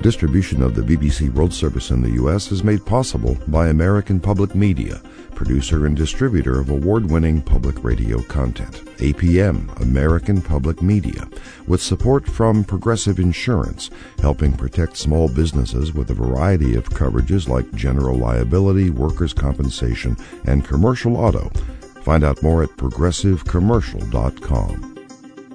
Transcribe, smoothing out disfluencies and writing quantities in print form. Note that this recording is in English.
Distribution of the BBC World Service in the U.S. is made possible by American Public Media, producer and distributor of award-winning public radio content. APM, American Public Media, with support from Progressive Insurance, helping protect small businesses with a variety of coverages like general liability, workers' compensation, and commercial auto. Find out more at progressivecommercial.com.